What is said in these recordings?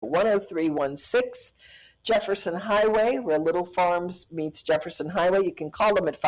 10316 Jefferson Highway, where Little Farms meets Jefferson Highway. You can call them at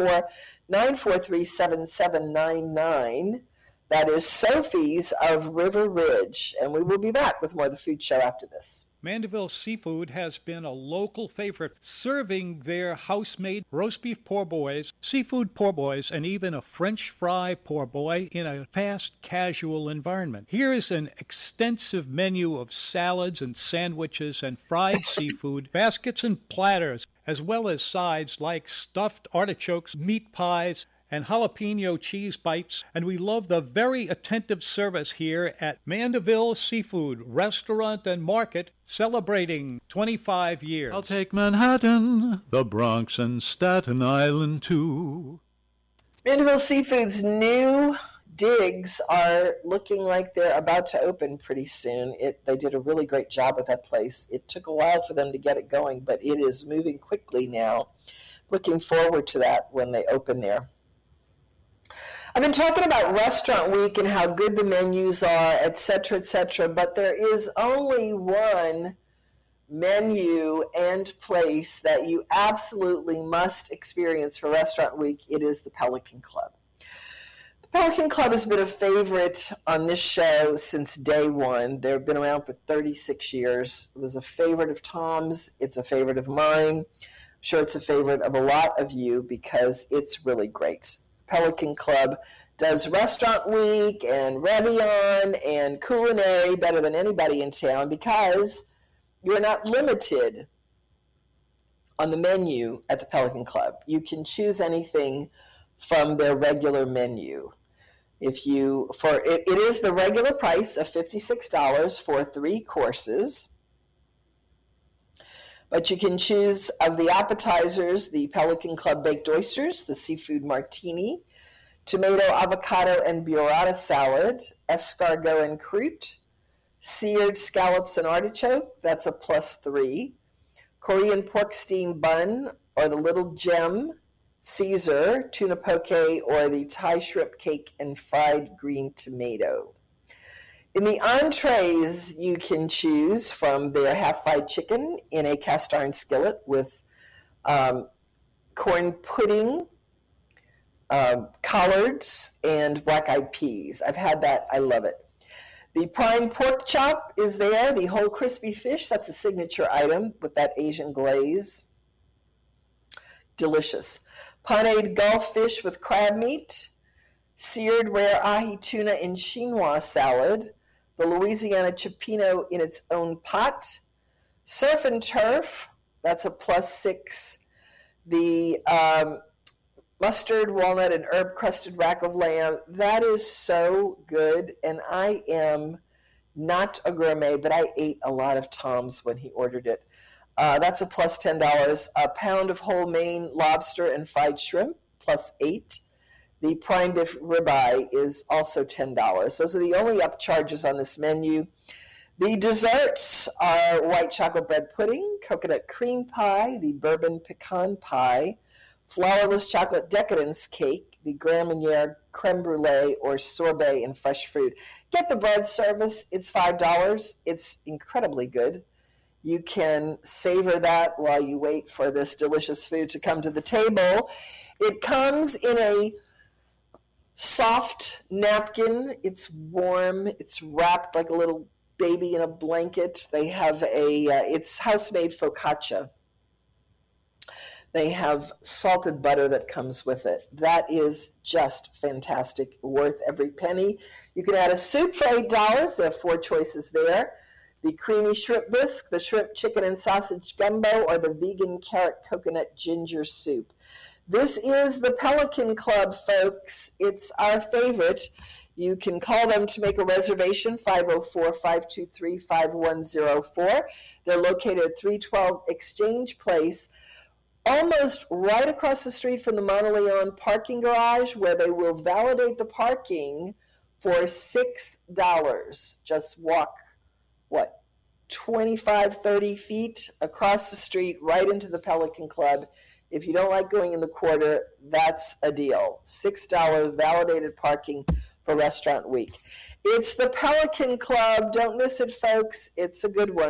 504-943-7799. That is Sophie's of River Ridge, and we will be back with more of the food show after this. Mandeville Seafood has been a local favorite, serving their house-made roast beef poor boys, seafood poor boys, and even a French fry poor boy in a fast, casual environment. Here is an extensive menu of salads and sandwiches and fried seafood, baskets and platters, as well as sides like stuffed artichokes, meat pies, and jalapeno cheese bites, and we love the very attentive service here at Mandeville Seafood Restaurant and Market, celebrating 25 years. I'll take Manhattan, the Bronx, and Staten Island, too. Mandeville Seafood's new digs are looking like they're about to open pretty soon. They did a really great job with that place. It took a while for them to get it going, but it is moving quickly now. Looking forward to that when they open there. I've been talking about Restaurant Week and how good the menus are, et cetera, but there is only one menu and place that you absolutely must experience for Restaurant Week. It is the Pelican Club. The Pelican Club has been a favorite on this show since day one. They've been around for 36 years. It was a favorite of Tom's. It's a favorite of mine. I'm sure it's a favorite of a lot of you because it's really great. Pelican Club does Restaurant Week and Revillon and Culinary better than anybody in town because you're not limited on the menu at the Pelican Club. You can choose anything from their regular menu. It is the regular price of $56 for 3 courses. But you can choose of the appetizers, the Pelican Club baked oysters, the seafood martini, tomato, avocado, and burrata salad, escargot and croûte, seared scallops and artichoke, that's a +3, Korean pork steam bun, or the little gem, Caesar, tuna poke, or the Thai shrimp cake and fried green tomato. In the entrees, you can choose from their half-fried chicken in a cast iron skillet with corn pudding, collards, and black-eyed peas. I've had that. I love it. The prime pork chop is there. The whole crispy fish, that's a signature item with that Asian glaze. Delicious. Paneed Gulf fish with crab meat. Seared rare ahi tuna in chinois salad. The Louisiana Cioppino in its own pot, surf and turf, that's a +6. The mustard, walnut, and herb-crusted rack of lamb, that is so good, and I am not a gourmet, but I ate a lot of Tom's when he ordered it. That's a +$10. A pound of whole Maine lobster and fried shrimp, +8. The prime beef ribeye is also $10. Those are the only upcharges on this menu. The desserts are white chocolate bread pudding, coconut cream pie, the bourbon pecan pie, flourless chocolate decadence cake, the Grand Marnier creme brulee, or sorbet and fresh fruit. Get the bread service. It's $5. It's incredibly good. You can savor that while you wait for this delicious food to come to the table. It comes in a soft napkin. It's warm. It's wrapped like a little baby in a blanket. They have it's house-made focaccia. They have salted butter that comes with it. That is just fantastic, worth every penny. You can add a soup for $8. There are 4 choices there. The creamy shrimp bisque, the shrimp, chicken, and sausage gumbo, or the vegan carrot coconut ginger soup. This is the Pelican Club, folks. It's our favorite. You can call them to make a reservation, 504-523-5104. They're located at 312 Exchange Place, almost right across the street from the Monteleone parking garage, where they will validate the parking for $6. Just walk, 25, 30 feet across the street right into the Pelican Club. If you don't like going in the quarter, that's a deal. $6 validated parking for Restaurant Week. It's the Pelican Club. Don't miss it, folks. It's a good one.